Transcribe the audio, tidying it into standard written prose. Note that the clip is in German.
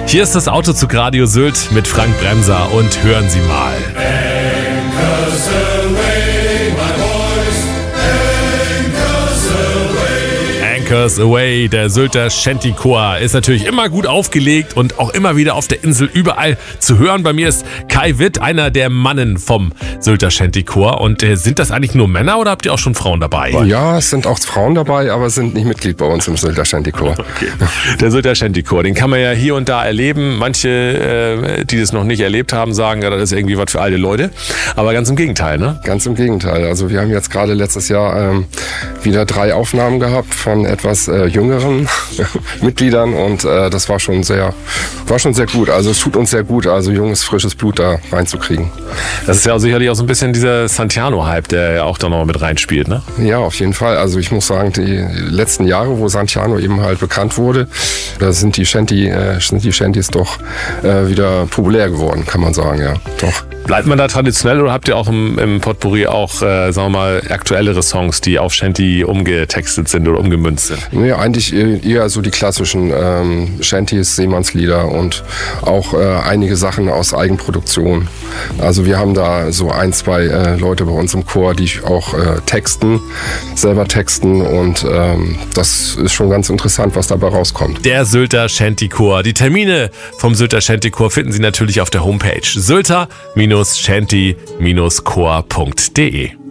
Hier ist das Autozugradio Sylt mit Frank Bremser und hören Sie mal. Anchors away, my boys, anchors away. Anchors Away, der Sylter Shantychor, ist natürlich immer gut aufgelegt und auch immer wieder auf der Insel überall zu hören. Bei mir ist Kai Witt, einer der Mannen vom Sylter Shantychor. Und sind das eigentlich nur Männer oder habt ihr auch schon Frauen dabei? Ja, es sind auch Frauen dabei, aber sind nicht Mitglied bei uns im Sylter Shantychor. Okay. Der Sylter Shantychor, den kann man ja hier und da erleben. Manche, die das noch nicht erlebt haben, sagen, ja, das ist irgendwie was für alte Leute. Aber ganz im Gegenteil, ne? Ganz im Gegenteil. Also wir haben jetzt gerade letztes Jahr wieder 3 Aufnahmen gehabt von etwas jüngeren Mitgliedern und das war schon sehr gut. Also es tut uns sehr gut, also junges, frisches Blut da reinzukriegen. Das ist ja sicherlich auch so ein bisschen dieser Santiano-Hype, der ja auch da noch mit reinspielt, ne? Ja, auf jeden Fall. Also ich muss sagen, die letzten Jahre, wo Santiano eben halt bekannt wurde, da sind die Shantys doch wieder populär geworden, kann man sagen, ja. Doch. Bleibt man da traditionell oder habt ihr auch im Potpourri auch, sagen wir mal, aktuellere Songs, die auf Shanty umgetextet sind oder umgemünzt sind? Nee, eigentlich eher so die klassischen Shantys, Seemannslieder und auch einige Sachen aus Eigenproduktion. Also wir haben da so 1, 2 Leute bei uns im Chor, die auch selber texten und das ist schon ganz interessant, was dabei rauskommt. Der Sylter Shantychor. Die Termine vom Sylter Shantychor finden Sie natürlich auf der Homepage sylter-shanty-chor.de.